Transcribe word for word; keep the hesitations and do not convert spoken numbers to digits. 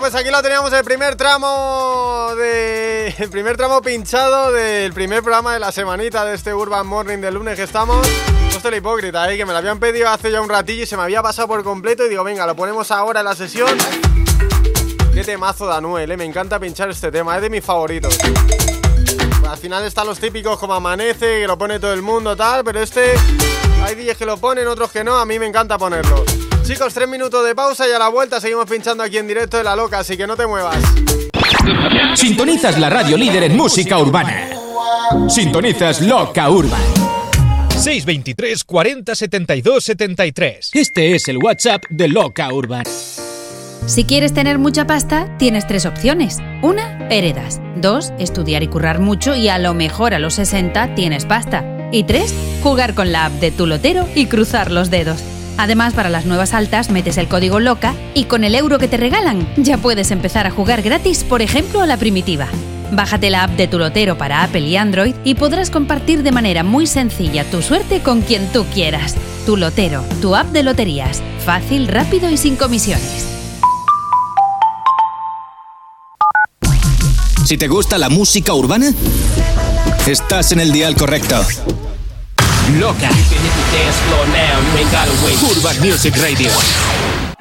pues aquí lo teníamos, el primer tramo de... El primer tramo pinchado del primer programa de la semanita de este Urban Morning del lunes que estamos. Esto es el hipócrita, ¿eh? Que me lo habían pedido hace ya un ratillo y se me había pasado por completo. Y digo, venga, lo ponemos ahora en la sesión. Qué temazo de Anuel, ¿eh? Me encanta pinchar este tema, es de mis favoritos. Al final están los típicos como Amanece, que lo pone todo el mundo, tal. Pero este, hay días que lo ponen, otros que no. A mí me encanta ponerlo. Chicos, tres minutos de pausa y a la vuelta seguimos pinchando aquí en directo de La Loca, así que no te muevas. Sintonizas la radio líder en música urbana. Sintonizas Loca Urban. seis veintitrés cuarenta setenta y dos setenta y tres. Este es el WhatsApp de Loca Urban. Si quieres tener mucha pasta, tienes tres opciones. Una, heredas. Dos, estudiar y currar mucho y a lo mejor a los sesenta tienes pasta. Y tres, jugar con la app de Tu Lotero y cruzar los dedos. Además, para las nuevas altas metes el código LOCA y con el euro que te regalan ya puedes empezar a jugar gratis, por ejemplo, a la primitiva. Bájate la app de Tu Lotero para Apple y Android y podrás compartir de manera muy sencilla tu suerte con quien tú quieras. Tu Lotero, tu app de loterías. Fácil, rápido y sin comisiones. Si te gusta la música urbana, estás en el dial correcto. Loca. Urban Music Radio.